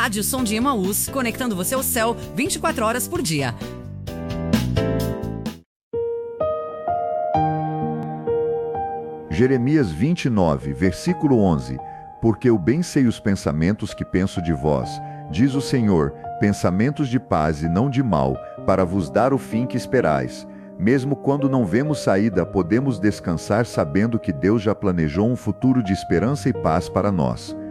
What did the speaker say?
Rádio Som de Emaús, conectando você ao céu 24 horas por dia. Jeremias 29, versículo 11. Porque eu bem sei os pensamentos que penso de vós, diz o Senhor, pensamentos de paz e não de mal, para vos dar o fim que esperais. Mesmo quando não vemos saída, podemos descansar sabendo que Deus já planejou um futuro de esperança e paz para nós.